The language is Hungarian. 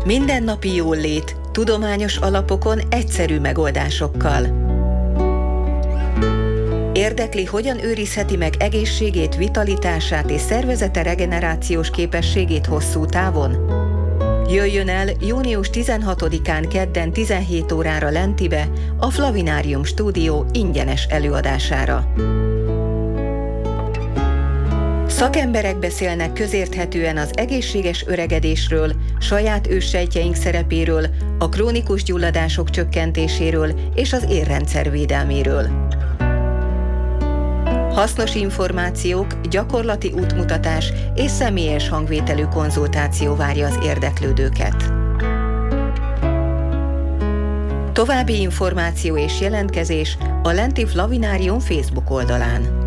Mindennapi jólét, tudományos alapokon, egyszerű megoldásokkal. Érdekli, hogyan őrizheti meg egészségét, vitalitását és szervezete regenerációs képességét hosszú távon? Jöjjön el június 16-án kedden 17 órára Lentibe a Flavinárium stúdió ingyenes előadására. Szakemberek beszélnek közérthetően az egészséges öregedésről, saját őssejtjeink szerepéről, a krónikus gyulladások csökkentéséről és az érrendszer védelméről. Hasznos információk, gyakorlati útmutatás és személyes hangvételű konzultáció várja az érdeklődőket. További információ és jelentkezés a Lenti Flavinárium Facebook oldalán.